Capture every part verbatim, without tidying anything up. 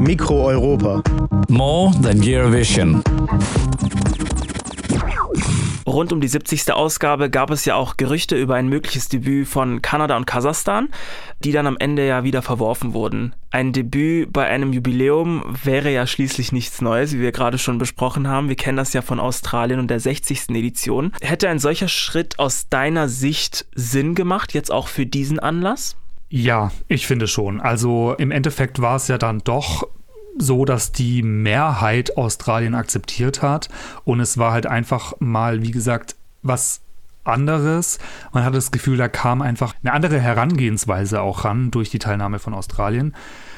Mikro Europa. More than Eurovision. Rund um die siebzigste Ausgabe gab es ja auch Gerüchte über ein mögliches Debüt von Kanada und Kasachstan, die dann am Ende ja wieder verworfen wurden. Ein Debüt bei einem Jubiläum wäre ja schließlich nichts Neues, wie wir gerade schon besprochen haben. Wir kennen das ja von Australien und der sechzigsten Edition. Hätte ein solcher Schritt aus deiner Sicht Sinn gemacht, jetzt auch für diesen Anlass? Ja, ich finde schon. Also im Endeffekt war es ja dann doch so, dass die Mehrheit Australien akzeptiert hat und es war halt einfach mal, wie gesagt, was anderes. Man hatte das Gefühl, da kam einfach eine andere Herangehensweise auch ran durch die Teilnahme von Australien.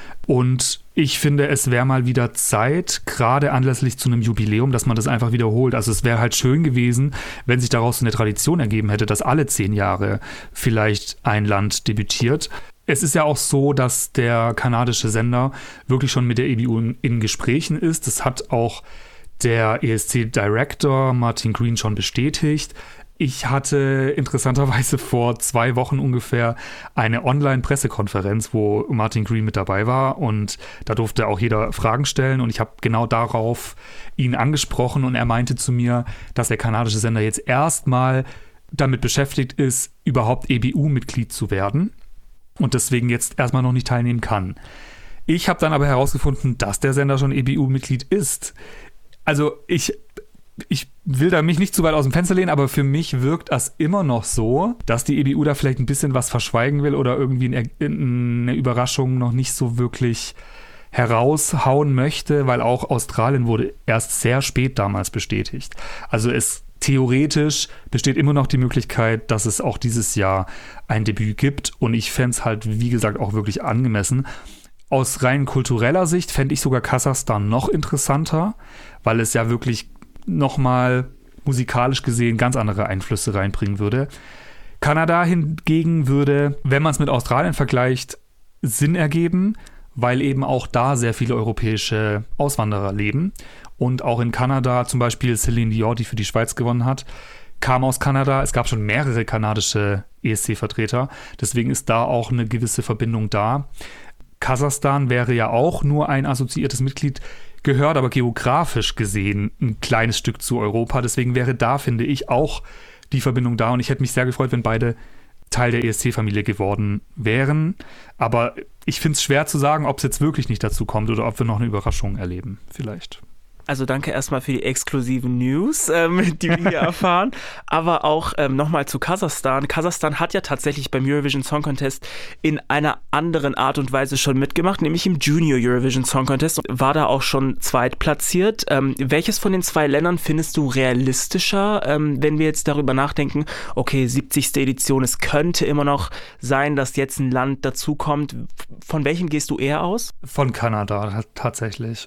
Und ich finde, es wäre mal wieder Zeit, gerade anlässlich zu einem Jubiläum, dass man das einfach wiederholt. Also es wäre halt schön gewesen, wenn sich daraus eine Tradition ergeben hätte, dass alle zehn Jahre vielleicht ein Land debütiert. Es ist ja auch so, dass der kanadische Sender wirklich schon mit der E B U in, in Gesprächen ist. Das hat auch der E S C-Director Martin Green schon bestätigt. Ich hatte interessanterweise vor zwei Wochen ungefähr eine Online-Pressekonferenz, wo Martin Green mit dabei war und da durfte auch jeder Fragen stellen und ich habe genau darauf ihn angesprochen und er meinte zu mir, dass der kanadische Sender jetzt erstmal damit beschäftigt ist, überhaupt E B U-Mitglied zu werden und deswegen jetzt erstmal noch nicht teilnehmen kann. Ich habe dann aber herausgefunden, dass der Sender schon E B U-Mitglied ist. Also ich... Ich will da mich nicht zu weit aus dem Fenster lehnen, aber für mich wirkt das immer noch so, dass die E B U da vielleicht ein bisschen was verschweigen will oder irgendwie eine Überraschung noch nicht so wirklich heraushauen möchte, weil auch Australien wurde erst sehr spät damals bestätigt. Also es theoretisch besteht immer noch die Möglichkeit, dass es auch dieses Jahr ein Debüt gibt und ich fände es halt, wie gesagt, auch wirklich angemessen. Aus rein kultureller Sicht fände ich sogar Kasachstan noch interessanter, weil es ja wirklich nochmal musikalisch gesehen ganz andere Einflüsse reinbringen würde. Kanada hingegen würde, wenn man es mit Australien vergleicht, Sinn ergeben, weil eben auch da sehr viele europäische Auswanderer leben. Und auch in Kanada, zum Beispiel Céline Dion, die für die Schweiz gewonnen hat, kam aus Kanada. Es gab schon mehrere kanadische E S C-Vertreter. Deswegen ist da auch eine gewisse Verbindung da. Kasachstan wäre ja auch nur ein assoziiertes Mitglied, gehört aber geografisch gesehen ein kleines Stück zu Europa. Deswegen wäre da, finde ich, auch die Verbindung da. Und ich hätte mich sehr gefreut, wenn beide Teil der E S C-Familie geworden wären. Aber ich finde es schwer zu sagen, ob es jetzt wirklich nicht dazu kommt oder ob wir noch eine Überraschung erleben, vielleicht. Also danke erstmal für die exklusiven News, ähm, die wir hier erfahren. Aber auch ähm, nochmal zu Kasachstan. Kasachstan hat ja tatsächlich beim Eurovision Song Contest in einer anderen Art und Weise schon mitgemacht, nämlich im Junior Eurovision Song Contest. Und war da auch schon zweitplatziert. Ähm, welches von den zwei Ländern findest du realistischer, ähm, wenn wir jetzt darüber nachdenken, okay, siebzigste Edition, es könnte immer noch sein, dass jetzt ein Land dazukommt. Von welchem gehst du eher aus? Von Kanada tatsächlich,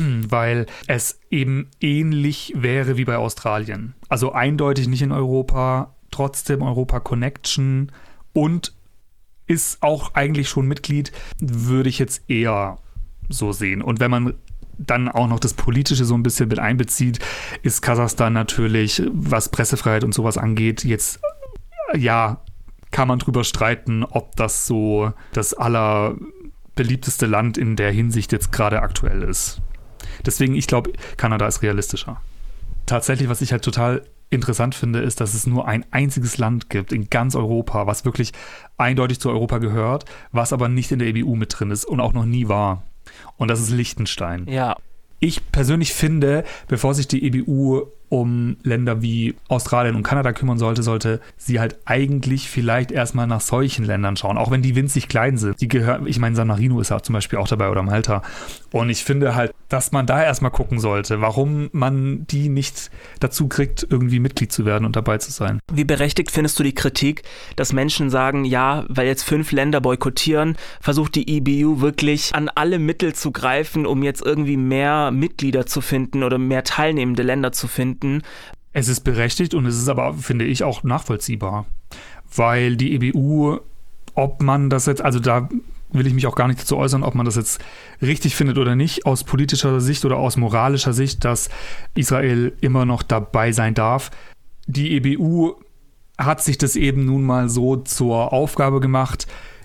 weil es eben ähnlich wäre wie bei Australien. Also eindeutig nicht in Europa, trotzdem Europa-Connection und ist auch eigentlich schon Mitglied, würde ich jetzt eher so sehen. Und wenn man dann auch noch das Politische so ein bisschen mit einbezieht, ist Kasachstan natürlich, was Pressefreiheit und sowas angeht, jetzt, ja, kann man drüber streiten, ob das so das allerbeliebteste Land in der Hinsicht jetzt gerade aktuell ist. Deswegen, ich glaube, Kanada ist realistischer. Tatsächlich, was ich halt total interessant finde, ist, dass es nur ein einziges Land gibt in ganz Europa, was wirklich eindeutig zu Europa gehört, was aber nicht in der E B U mit drin ist und auch noch nie war. Und das ist Liechtenstein. Ja. Ich persönlich finde, bevor sich die E B U um Länder wie Australien und Kanada kümmern sollte, sollte sie halt eigentlich vielleicht erstmal nach solchen Ländern schauen, auch wenn die winzig klein sind. Die gehören, ich meine, San Marino ist ja zum Beispiel auch dabei oder Malta. Und ich finde halt, dass man da erstmal gucken sollte, warum man die nicht dazu kriegt, irgendwie Mitglied zu werden und dabei zu sein. Wie berechtigt findest du die Kritik, dass Menschen sagen, ja, weil jetzt fünf Länder boykottieren, versucht die E B U wirklich an alle Mittel zu greifen, um jetzt irgendwie mehr Mitglieder zu finden oder mehr teilnehmende Länder zu finden? Es ist berechtigt und es ist aber, finde ich, auch nachvollziehbar, weil die E B U, ob man das jetzt, also da will ich mich auch gar nicht dazu äußern, ob man das jetzt richtig findet oder nicht, aus politischer Sicht oder aus moralischer Sicht, dass Israel immer noch dabei sein darf. Die E B U hat sich das eben nun mal so zur Aufgabe gemacht,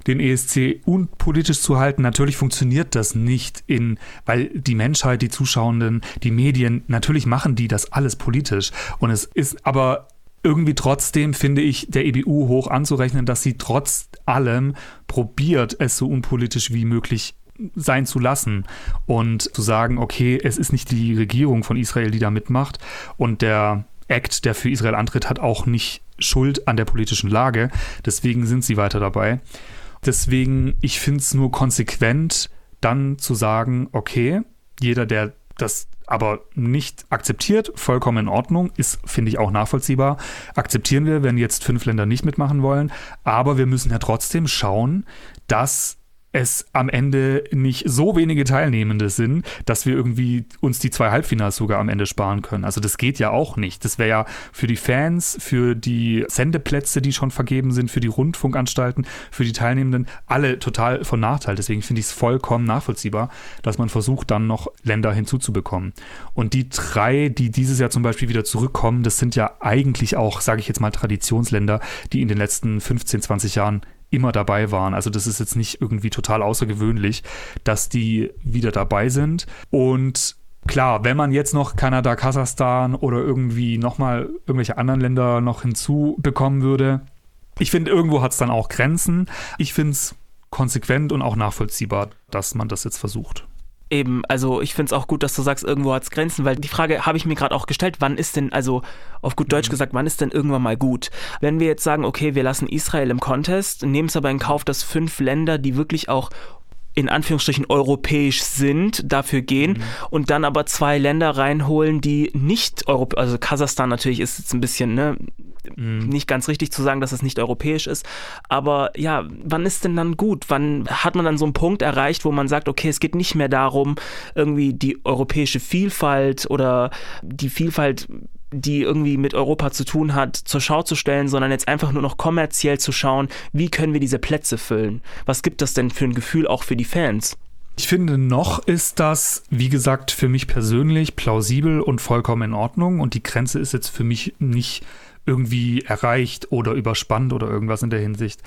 den E S C unpolitisch zu halten. Natürlich funktioniert das nicht, in, weil die Menschheit, die Zuschauenden, die Medien, natürlich machen die das alles politisch. Und es ist aber irgendwie trotzdem, finde ich, der E B U hoch anzurechnen, dass sie trotz allem probiert, es so unpolitisch wie möglich sein zu lassen und zu sagen, okay, es ist nicht die Regierung von Israel, die da mitmacht, und der Act, der für Israel antritt, hat auch nicht Schuld an der politischen Lage. Deswegen sind sie weiter dabei. Deswegen, ich finde es nur konsequent, dann zu sagen, okay, jeder, der das aber nicht akzeptiert, vollkommen in Ordnung, ist, finde ich, auch nachvollziehbar. Akzeptieren wir, wenn jetzt fünf Länder nicht mitmachen wollen, aber wir müssen ja trotzdem schauen, dass es am Ende nicht so wenige Teilnehmende sind, dass wir irgendwie uns die zwei Halbfinals sogar am Ende sparen können. Also das geht ja auch nicht. Das wäre ja für die Fans, für die Sendeplätze, die schon vergeben sind, für die Rundfunkanstalten, für die Teilnehmenden, alle total von Nachteil. Deswegen finde ich es vollkommen nachvollziehbar, dass man versucht, dann noch Länder hinzuzubekommen. Und die drei, die dieses Jahr zum Beispiel wieder zurückkommen, das sind ja eigentlich auch, sage ich jetzt mal, Traditionsländer, die in den letzten fünfzehn, zwanzig Jahren immer dabei waren. Also das ist jetzt nicht irgendwie total außergewöhnlich, dass die wieder dabei sind. Und klar, wenn man jetzt noch Kanada, Kasachstan oder irgendwie nochmal irgendwelche anderen Länder noch hinzubekommen würde, ich finde, irgendwo hat es dann auch Grenzen. Ich finde es konsequent und auch nachvollziehbar, dass man das jetzt versucht. Eben, also ich finde es auch gut, dass du sagst, irgendwo hat es Grenzen, weil die Frage habe ich mir gerade auch gestellt, wann ist denn, also auf gut Deutsch gesagt, wann ist denn irgendwann mal gut? Wenn wir jetzt sagen, okay, wir lassen Israel im Contest, nehmen es aber in Kauf, dass fünf Länder, die wirklich auch in Anführungsstrichen europäisch sind, dafür gehen mhm. und dann aber zwei Länder reinholen, die nicht europäisch, also Kasachstan natürlich ist jetzt ein bisschen, ne, mhm. nicht ganz richtig zu sagen, dass es nicht europäisch ist, aber ja, wann ist denn dann gut? Wann hat man dann so einen Punkt erreicht, wo man sagt, okay, es geht nicht mehr darum, irgendwie die europäische Vielfalt oder die Vielfalt, die irgendwie mit Europa zu tun hat, zur Schau zu stellen, sondern jetzt einfach nur noch kommerziell zu schauen, wie können wir diese Plätze füllen? Was gibt das denn für ein Gefühl auch für die Fans? Ich finde, noch ist das, wie gesagt, für mich persönlich plausibel und vollkommen in Ordnung, und die Grenze ist jetzt für mich nicht irgendwie erreicht oder überspannt oder irgendwas in der Hinsicht.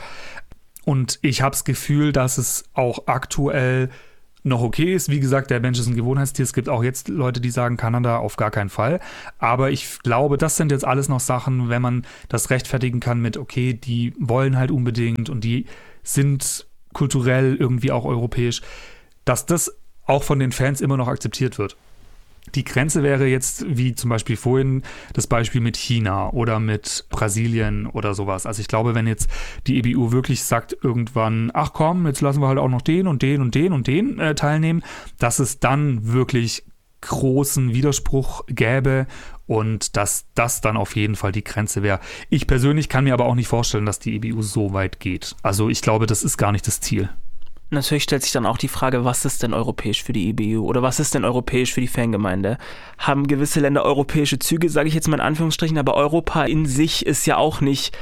Und ich habe das Gefühl, dass es auch aktuell noch okay ist. Wie gesagt, der Mensch ist ein Gewohnheitstier. Es gibt auch jetzt Leute, die sagen, Kanada auf gar keinen Fall. Aber ich glaube, das sind jetzt alles noch Sachen, wenn man das rechtfertigen kann mit, okay, die wollen halt unbedingt und die sind kulturell irgendwie auch europäisch, dass das auch von den Fans immer noch akzeptiert wird. Die Grenze wäre jetzt, wie zum Beispiel vorhin, das Beispiel mit China oder mit Brasilien oder sowas. Also ich glaube, wenn jetzt die E B U wirklich sagt irgendwann, ach komm, jetzt lassen wir halt auch noch den und den und den und den äh, teilnehmen, dass es dann wirklich großen Widerspruch gäbe und dass das dann auf jeden Fall die Grenze wäre. Ich persönlich kann mir aber auch nicht vorstellen, dass die E B U so weit geht. Also ich glaube, das ist gar nicht das Ziel. Natürlich stellt sich dann auch die Frage, was ist denn europäisch für die E B U oder was ist denn europäisch für die Fangemeinde? Haben gewisse Länder europäische Züge, sage ich jetzt mal in Anführungsstrichen, aber Europa in sich ist ja auch nicht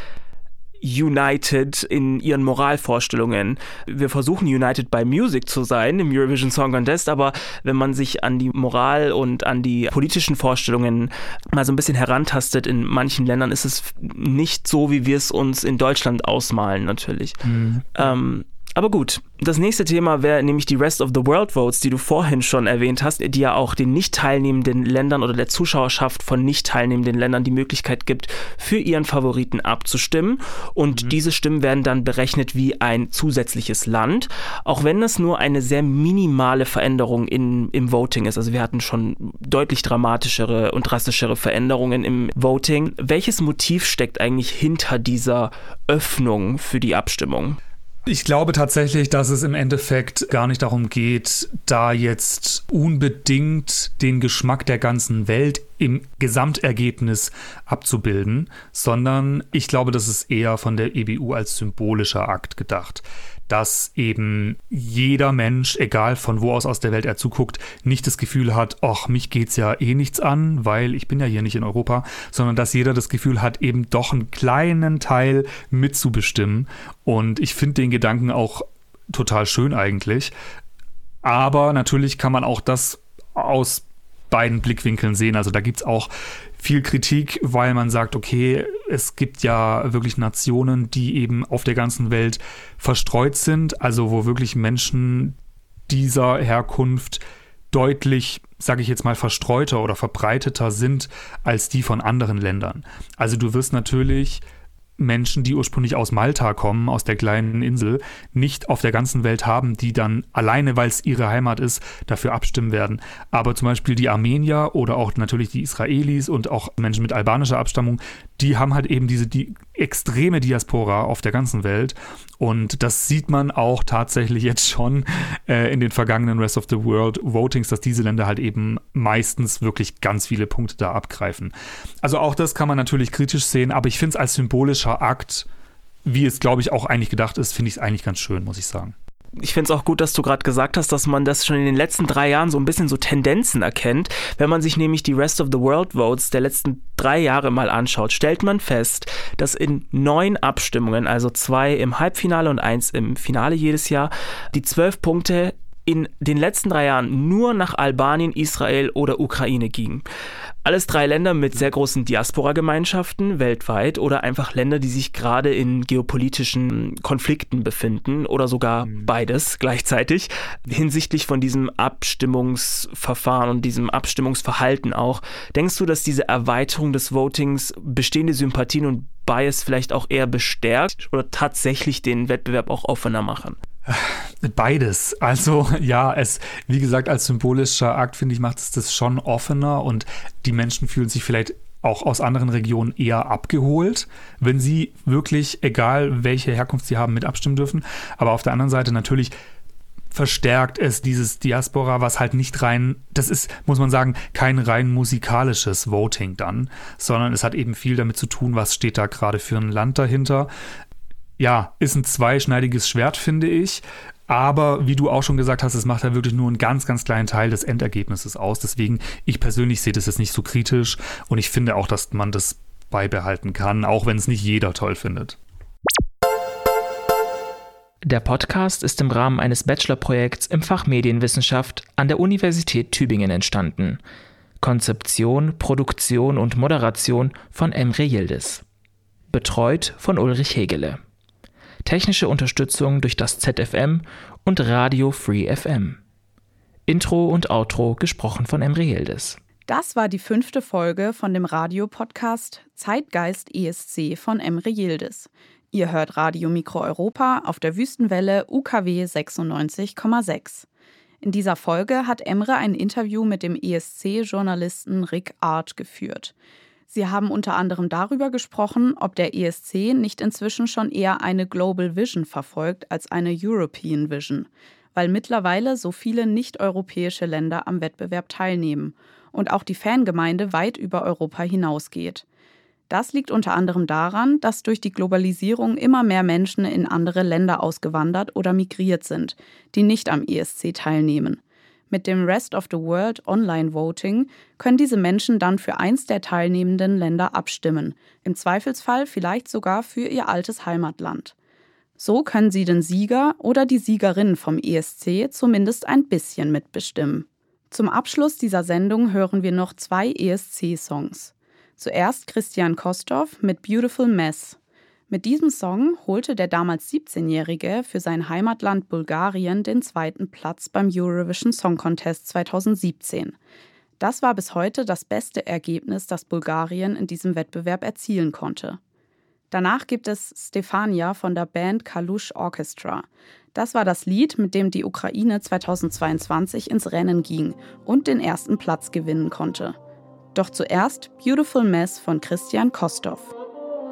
united in ihren Moralvorstellungen. Wir versuchen united by music zu sein im Eurovision Song Contest, aber wenn man sich an die Moral und an die politischen Vorstellungen mal so ein bisschen herantastet, in manchen Ländern ist es nicht so, wie wir es uns in Deutschland ausmalen natürlich. Mhm. Ähm, Aber gut, das nächste Thema wäre nämlich die Rest of the World Votes, die du vorhin schon erwähnt hast, die ja auch den nicht teilnehmenden Ländern oder der Zuschauerschaft von nicht teilnehmenden Ländern die Möglichkeit gibt, für ihren Favoriten abzustimmen. Und mhm. diese Stimmen werden dann berechnet wie ein zusätzliches Land, auch wenn das nur eine sehr minimale Veränderung in, im Voting ist. Also wir hatten schon deutlich dramatischere und drastischere Veränderungen im Voting. Welches Motiv steckt eigentlich hinter dieser Öffnung für die Abstimmung? Ich glaube tatsächlich, dass es im Endeffekt gar nicht darum geht, da jetzt unbedingt den Geschmack der ganzen Welt im Gesamtergebnis abzubilden, sondern ich glaube, das ist eher von der E B U als symbolischer Akt gedacht, dass eben jeder Mensch, egal von wo aus aus der Welt er zuguckt, nicht das Gefühl hat, ach, mich geht's ja eh nichts an, weil ich bin ja hier nicht in Europa, sondern dass jeder das Gefühl hat, eben doch einen kleinen Teil mitzubestimmen. Und ich finde den Gedanken auch total schön eigentlich. Aber natürlich kann man auch das aus beiden Blickwinkeln sehen. Also da gibt es auch viel Kritik, weil man sagt, okay, es gibt ja wirklich Nationen, die eben auf der ganzen Welt verstreut sind, also wo wirklich Menschen dieser Herkunft deutlich, sage ich jetzt mal, verstreuter oder verbreiteter sind als die von anderen Ländern. Also du wirst natürlich Menschen, die ursprünglich aus Malta kommen, aus der kleinen Insel, nicht auf der ganzen Welt haben, die dann alleine, weil es ihre Heimat ist, dafür abstimmen werden. Aber zum Beispiel die Armenier oder auch natürlich die Israelis und auch Menschen mit albanischer Abstammung, die haben halt eben diese die extreme Diaspora auf der ganzen Welt. Und das sieht man auch tatsächlich jetzt schon äh, in den vergangenen Rest of the World Votings, dass diese Länder halt eben meistens wirklich ganz viele Punkte da abgreifen. Also auch das kann man natürlich kritisch sehen, aber ich finde es als symbolischer Akt, wie es, glaube ich, auch eigentlich gedacht ist, finde ich es eigentlich ganz schön, muss ich sagen. Ich finde es auch gut, dass du gerade gesagt hast, dass man das schon in den letzten drei Jahren so ein bisschen so Tendenzen erkennt. Wenn man sich nämlich die Rest of the World Votes der letzten drei Jahre mal anschaut, stellt man fest, dass in neun Abstimmungen, also zwei im Halbfinale und eins im Finale jedes Jahr, die zwölf Punkte in den letzten drei Jahren nur nach Albanien, Israel oder Ukraine gingen. Alles drei Länder mit sehr großen Diaspora-Gemeinschaften weltweit oder einfach Länder, die sich gerade in geopolitischen Konflikten befinden oder sogar mhm. beides gleichzeitig hinsichtlich von diesem Abstimmungsverfahren und diesem Abstimmungsverhalten auch. Denkst du, dass diese Erweiterung des Votings bestehende Sympathien und Bias vielleicht auch eher bestärkt oder tatsächlich den Wettbewerb auch offener machen? Beides. Also ja, es, wie gesagt, als symbolischer Akt, finde ich, macht es das schon offener und die Menschen fühlen sich vielleicht auch aus anderen Regionen eher abgeholt, wenn sie wirklich, egal welche Herkunft sie haben, mit abstimmen dürfen. Aber auf der anderen Seite natürlich verstärkt es dieses Diaspora, was halt nicht rein, das ist, muss man sagen, kein rein musikalisches Voting dann, sondern es hat eben viel damit zu tun, was steht da gerade für ein Land dahinter. Ja, ist ein zweischneidiges Schwert, finde ich. Aber wie du auch schon gesagt hast, es macht ja wirklich nur einen ganz, ganz kleinen Teil des Endergebnisses aus. Deswegen, ich persönlich sehe das jetzt nicht so kritisch. Und ich finde auch, dass man das beibehalten kann, auch wenn es nicht jeder toll findet. Der Podcast ist im Rahmen eines Bachelorprojekts im Fach Medienwissenschaft an der Universität Tübingen entstanden. Konzeption, Produktion und Moderation von Emre Yildiz. Betreut von Ulrich Hegele. Technische Unterstützung durch das Z F M und Radio Free F M. Intro und Outro gesprochen von Emre Yildiz. Das war die fünfte Folge von dem Radiopodcast Zeitgeist E S C von Emre Yildiz. Ihr hört Radio Mikro Europa auf der Wüstenwelle U K W sechsundneunzig Komma sechs. In dieser Folge hat Emre ein Interview mit dem E S C-Journalisten Rick Art geführt. Sie haben unter anderem darüber gesprochen, ob der E S C nicht inzwischen schon eher eine Global Vision verfolgt als eine European Vision, weil mittlerweile so viele nicht-europäische Länder am Wettbewerb teilnehmen und auch die Fangemeinde weit über Europa hinausgeht. Das liegt unter anderem daran, dass durch die Globalisierung immer mehr Menschen in andere Länder ausgewandert oder migriert sind, die nicht am E S C teilnehmen. Mit dem Rest of the World Online Voting können diese Menschen dann für eins der teilnehmenden Länder abstimmen, im Zweifelsfall vielleicht sogar für ihr altes Heimatland. So können sie den Sieger oder die Siegerin vom E S C zumindest ein bisschen mitbestimmen. Zum Abschluss dieser Sendung hören wir noch zwei E S C-Songs. Zuerst Christian Kostow mit Beautiful Mess. Mit diesem Song holte der damals siebzehnjährige für sein Heimatland Bulgarien den zweiten Platz beim Eurovision Song Contest zweitausendsiebzehn. Das war bis heute das beste Ergebnis, das Bulgarien in diesem Wettbewerb erzielen konnte. Danach gibt es Stefania von der Band Kalush Orchestra. Das war das Lied, mit dem die Ukraine zweitausendzweiundzwanzig ins Rennen ging und den ersten Platz gewinnen konnte. Doch zuerst Beautiful Mess von Christian Kostow.